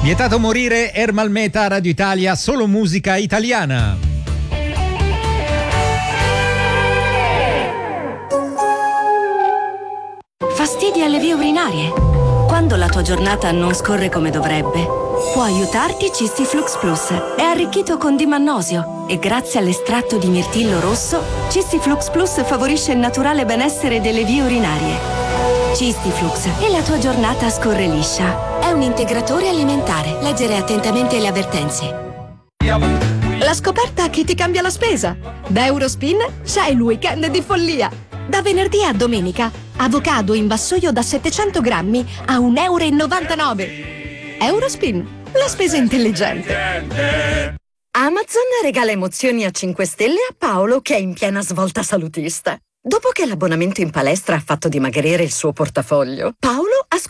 Vietato morire, Ermal Meta, Radio Italia, solo musica italiana. Fastidi alle vie urinarie? Quando la tua giornata non scorre come dovrebbe, può aiutarti Cistiflux Plus. È arricchito con dimannosio e grazie all'estratto di mirtillo rosso, Cistiflux Plus favorisce il naturale benessere delle vie urinarie. Cistiflux e la tua giornata scorre liscia. È un integratore alimentare. Leggere attentamente le avvertenze. La scoperta che ti cambia la spesa. Da Eurospin c'è il weekend di follia. Da venerdì a domenica, avocado in vassoio da 700 grammi a €1,99. Eurospin, la spesa intelligente. Amazon regala emozioni a 5 stelle a Paolo, che è in piena svolta salutista. Dopo che l'abbonamento in palestra ha fatto dimagrire il suo portafoglio, Paolo ha